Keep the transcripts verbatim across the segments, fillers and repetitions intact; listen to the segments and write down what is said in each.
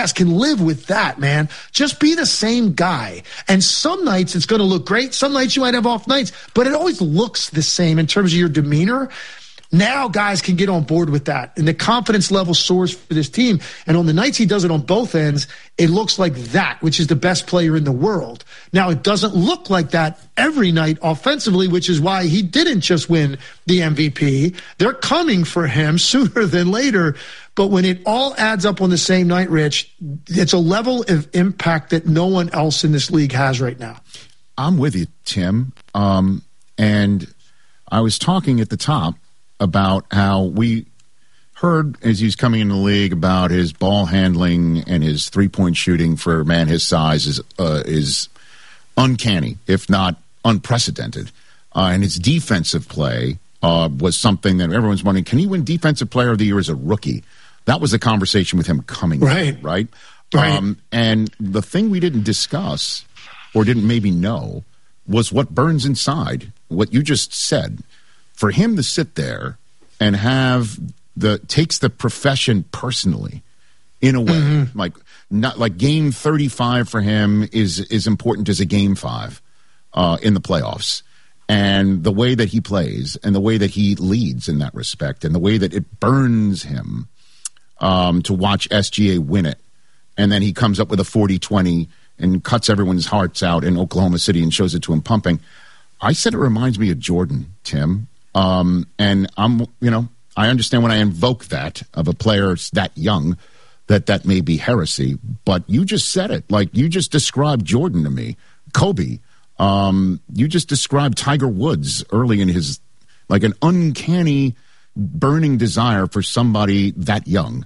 guys can live with that, man. Just be the same guy. And some nights it's going to look great. Some nights you might have off nights, but it always looks the same in terms of your demeanor. Now guys can get on board with that, and the confidence level soars for this team. And on the nights he does it on both ends, it looks like that, which is the best player in the world. Now, it doesn't look like that every night offensively, which is why he didn't just win the M V P. They're coming for him sooner than later. But when it all adds up on the same night, Rich, it's a level of impact that no one else in this league has right now. I'm with you, Tim. Um, and I was talking at the top about how we heard as he's coming in the league about his ball handling and his three-point shooting for a man his size is uh, is uncanny, if not unprecedented. Uh, and his defensive play uh, was something that everyone's wondering, can he win Defensive Player of the Year as a rookie? That was the conversation with him coming right. in, right? Right. Um, and the thing we didn't discuss or didn't maybe know was what burns inside, what you just said. For him to sit there and have the takes the profession personally in a way, mm-hmm. like not like game thirty-five for him is is important as a game five uh, in the playoffs, and the way that he plays and the way that he leads in that respect and the way that it burns him um, to watch S G A win it, and then he comes up with a forty twenty and cuts everyone's hearts out in Oklahoma City and shows it to him pumping. I said it reminds me of Jordan, Tim. Um, and I'm, you know, I understand when I invoke that of a player that young, that that may be heresy, but you just said it. Like, you just described Jordan to me, Kobe. Um, you just described Tiger Woods early in his, like an uncanny burning desire for somebody that young.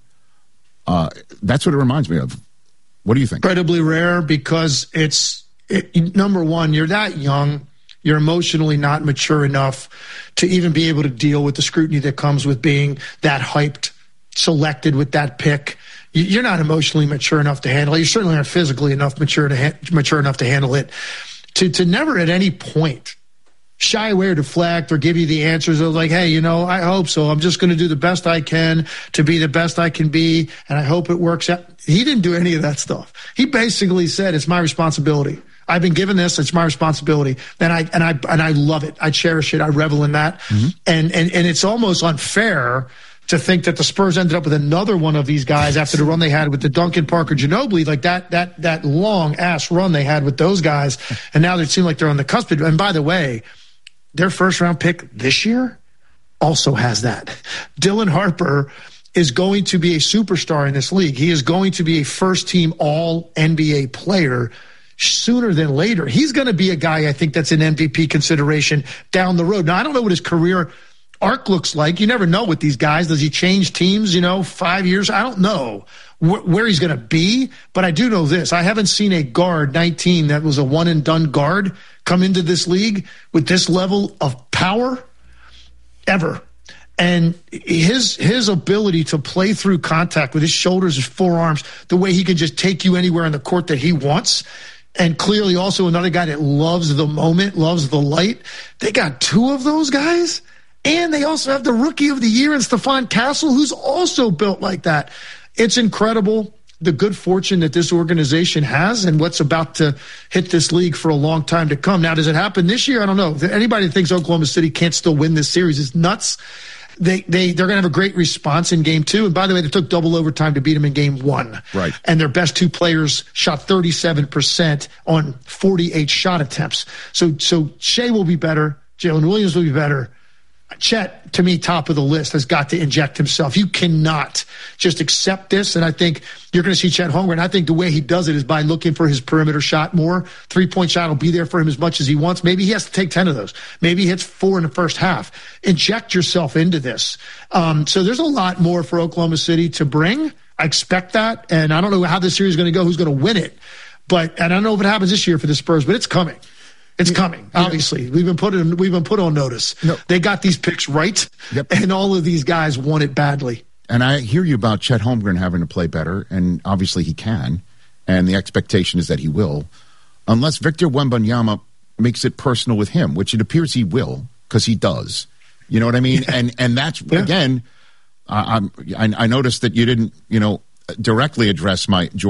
Uh, that's what it reminds me of. What do you think? Incredibly rare because it's, it, number one, you're that young. You're emotionally not mature enough to even be able to deal with the scrutiny that comes with being that hyped, selected with that pick. You're not emotionally mature enough to handle it. You certainly aren't physically enough mature to ha- mature enough to handle it. To to never at any point shy away or deflect or give you the answers of like, hey, you know, I hope so. I'm just going to do the best I can to be the best I can be, and I hope it works out. He didn't do any of that stuff. He basically said, it's my responsibility. I've been given this. It's my responsibility. And I, and I, and I love it. I cherish it. I revel in that. Mm-hmm. And, and, and it's almost unfair to think that the Spurs ended up with another one of these guys after the run they had with the Duncan Parker Ginobili, like that, that, that long ass run they had with those guys. And now they seem like they're on the cusp. And by the way, their first round pick this year also has that. Dylan Harper is going to be a superstar in this league. He is going to be a first team all N B A player sooner than later. He's going to be a guy, I think, that's an M V P consideration down the road. Now, I don't know what his career arc looks like. You never know with these guys. Does he change teams, you know, five years? I don't know wh- where he's going to be, but I do know this. I haven't seen a guard, nineteen, that was a one-and-done guard come into this league with this level of power ever. And his his ability to play through contact with his shoulders, his forearms, the way he can just take you anywhere on the court that he wants, and clearly also another guy that loves the moment, loves the light. They got two of those guys, and they also have the Rookie of the Year in Stephon Castle, who's also built like that. It's incredible, the good fortune that this organization has and what's about to hit this league for a long time to come. Now, does it happen this year? I don't know. Anybody that thinks Oklahoma City can't still win this series is nuts. They, they, they're going to have a great response in game two. And by the way, they took double overtime to beat them in game one. Right. And their best two players shot thirty-seven percent on forty-eight shot attempts. So, so Shea will be better. Jalen Williams will be better. Chet, to me, top of the list, has got to inject himself. You cannot just accept this. And I think you're going to see Chet Holmgren. I think the way he does it is by looking for his perimeter shot more. Three-point shot will be there for him as much as he wants. Maybe he has to take ten of those. Maybe he hits four in the first half. Inject yourself into this. Um, so there's a lot more for Oklahoma City to bring. I expect that. And I don't know how this series is going to go, who's going to win it. But, and I don't know if it happens this year for the Spurs, but it's coming. It's coming, obviously. We've been put in, we've been put on notice. No. They got these picks right, yep. And all of these guys want it badly. And I hear you about Chet Holmgren having to play better, and obviously he can, and the expectation is that he will, unless Victor Wembanyama makes it personal with him, which it appears he will, because he does. You know what I mean? Yeah. And and that's, yeah. again, I, I'm, I, I noticed that you didn't, you know, directly address my